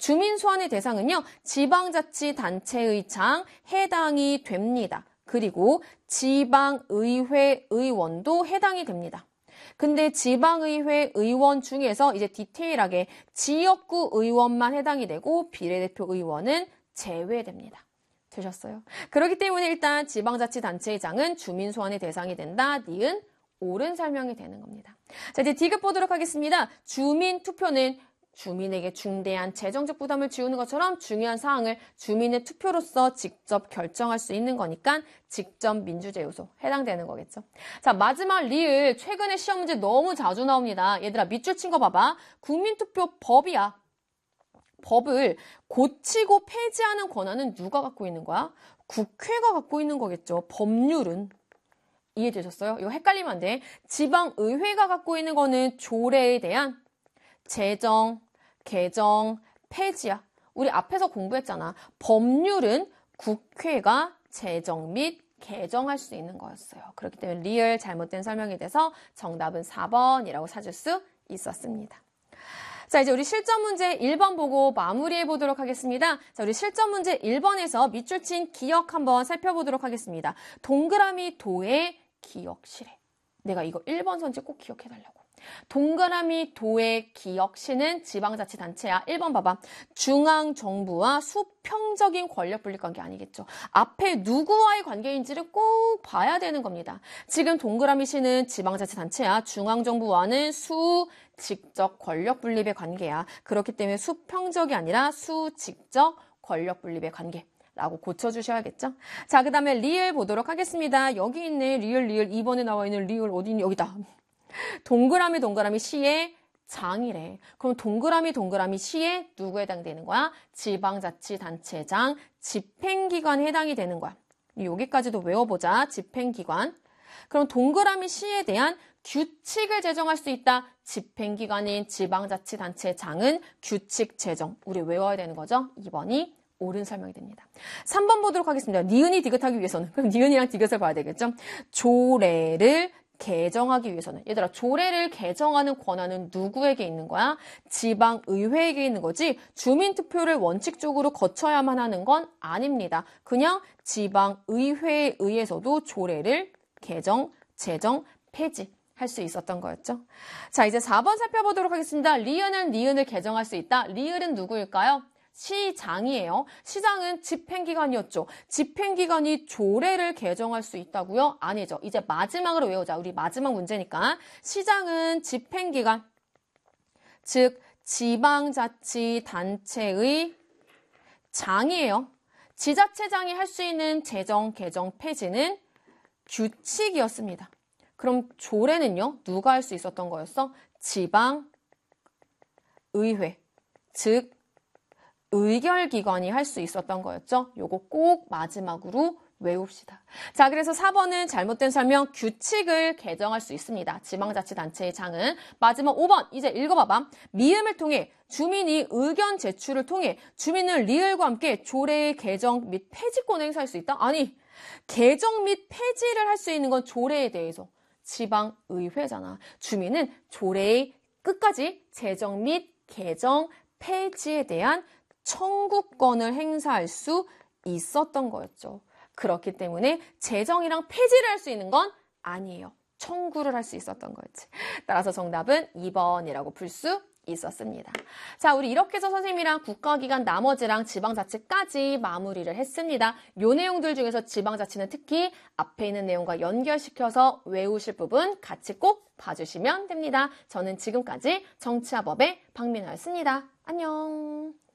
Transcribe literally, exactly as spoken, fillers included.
주민소환의 대상은요, 지방자치단체의 장 해당이 됩니다. 그리고 지방의회 의원도 해당이 됩니다. 근데 지방의회 의원 중에서 이제 디테일하게 지역구 의원만 해당이 되고 비례대표 의원은 제외됩니다. 되셨어요? 그렇기 때문에 일단 지방자치단체의 장은 주민소환의 대상이 된다. 니은 옳은 설명이 되는 겁니다. 자, 이제 디귿 보도록 하겠습니다. 주민투표는 주민에게 중대한 재정적 부담을 지우는 것처럼 중요한 사항을 주민의 투표로서 직접 결정할 수 있는 거니까 직접 민주제 요소 해당되는 거겠죠. 자, 마지막 리을 최근에 시험 문제 너무 자주 나옵니다. 얘들아 밑줄 친 거 봐봐. 국민투표 법이야. 법을 고치고 폐지하는 권한은 누가 갖고 있는 거야? 국회가 갖고 있는 거겠죠. 법률은. 이해되셨어요? 이거 헷갈리면 안 돼. 지방의회가 갖고 있는 거는 조례에 대한 제정, 개정, 폐지야. 우리 앞에서 공부했잖아. 법률은 국회가 제정 및 개정할 수 있는 거였어요. 그렇기 때문에 리얼 잘못된 설명이 돼서 정답은 사 번이라고 찾을 수 있었습니다. 자, 이제 우리 실전 문제 일 번 보고 마무리해 보도록 하겠습니다. 자, 우리 실전 문제 일 번에서 밑줄 친 기억 한번 살펴보도록 하겠습니다. 동그라미 도의 기억실에. 내가 이거 일 번 선지 꼭 기억해 달라고. 동그라미 도의 기억시는 지방자치단체야. 일 번 봐봐. 중앙정부와 수평적인 권력 분립 관계 아니겠죠. 앞에 누구와의 관계인지를 꼭 봐야 되는 겁니다. 지금 동그라미 시는 지방자치단체야. 중앙정부와는 수직적 권력 분립의 관계야. 그렇기 때문에 수평적이 아니라 수직적 권력 분립의 관계. 라고 고쳐주셔야겠죠? 자, 그 다음에 리을 보도록 하겠습니다. 여기 있네. 리을, 리을. 이 번에 나와 있는 리을 어디 있니? 여기다. 동그라미 동그라미 시의 장이래. 그럼 동그라미 동그라미 시에 누구에 해당되는 거야? 지방자치단체장, 집행기관에 해당이 되는 거야. 여기까지도 외워보자. 집행기관. 그럼 동그라미 시에 대한 규칙을 제정할 수 있다. 집행기관인 지방자치단체장은 규칙 제정. 우리 외워야 되는 거죠? 이 번이 옳은 설명이 됩니다. 삼 번 보도록 하겠습니다. 니은이 디귿하기 위해서는. 그럼 니은이랑 디귿을 봐야 되겠죠? 조례를 개정하기 위해서는. 얘들아, 조례를 개정하는 권한은 누구에게 있는 거야? 지방의회에게 있는 거지 주민투표를 원칙적으로 거쳐야만 하는 건 아닙니다. 그냥 지방의회에 의해서도 조례를 개정, 제정, 폐지할 수 있었던 거였죠. 자, 이제 사 번 살펴보도록 하겠습니다. 리은은 니은을 개정할 수 있다. 리을은 누구일까요? 시장이에요. 시장은 집행기관이었죠. 집행기관이 조례를 개정할 수 있다고요? 아니죠. 이제 마지막으로 외우자. 우리 마지막 문제니까. 시장은 집행기관, 즉 지방자치단체의 장이에요. 지자체장이 할 수 있는 제정, 개정, 폐지는 규칙이었습니다. 그럼 조례는요? 누가 할 수 있었던 거였어? 지방의회, 즉 의결기관이 할 수 있었던 거였죠. 요거 꼭 마지막으로 외웁시다. 자, 그래서 사 번은 잘못된 설명, 규칙을 개정할 수 있습니다. 지방자치단체의 장은. 마지막 오 번, 이제 읽어봐봐. 미음을 통해 주민이 의견 제출을 통해 주민은 리을과 함께 조례의 개정 및 폐지권을 행사할 수 있다? 아니, 개정 및 폐지를 할 수 있는 건 조례에 대해서 지방의회잖아. 주민은 조례의 끝까지 제정 및 개정, 폐지에 대한 청구권을 행사할 수 있었던 거였죠. 그렇기 때문에 제정이랑 폐지를 할 수 있는 건 아니에요. 청구를 할 수 있었던 거였지. 따라서 정답은 이 번이라고 풀 수 있었습니다. 자, 우리 이렇게 해서 선생님이랑 국가기관 나머지랑 지방자치까지 마무리를 했습니다. 요 내용들 중에서 지방자치는 특히 앞에 있는 내용과 연결시켜서 외우실 부분 같이 꼭 봐주시면 됩니다. 저는 지금까지 정치화법의 박민호였습니다. 안녕.